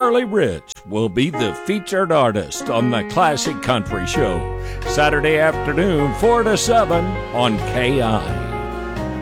Shirley Rich will be the featured artist on the Classic Country Show, Saturday afternoon, 4 to 7 on KI.